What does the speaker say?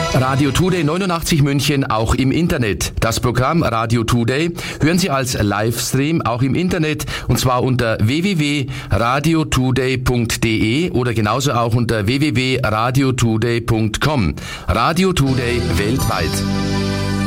Radio Today 89 München auch im Internet. Das Programm Radio Today hören Sie als Livestream auch im Internet und zwar unter www.radiotoday.de oder genauso auch unter www.radiotoday.com. Radio Today weltweit.